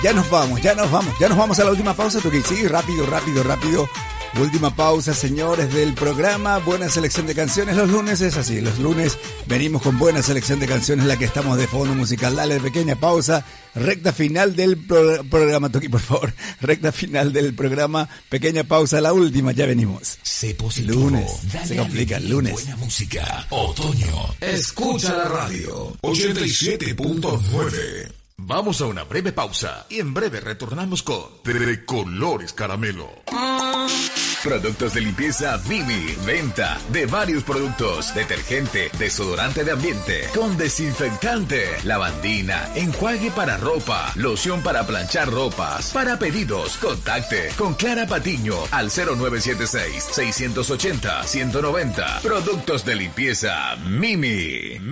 ya nos vamos a la última pausa, porque sí, rápido. Última pausa, señores del programa. Buena selección de canciones. Los lunes es así. Los lunes venimos con buena selección de canciones, la que estamos de fondo musical. Dale, pequeña pausa. Recta final del programa. Toqui, por favor. Recta final del programa. Pequeña pausa, la última. Ya venimos. Sé positivo. Lunes. Se complica el lunes. Buena música. Otoño. Escucha la radio. 87.9. Vamos a una breve pausa y en breve retornamos con De Colores Caramelo. Productos de limpieza Mimi. Venta de varios productos. Detergente, desodorante de ambiente, con desinfectante, lavandina, enjuague para ropa, loción para planchar ropas. Para pedidos, contacte con Clara Patiño al 0976-680-190. Productos de limpieza Mimi.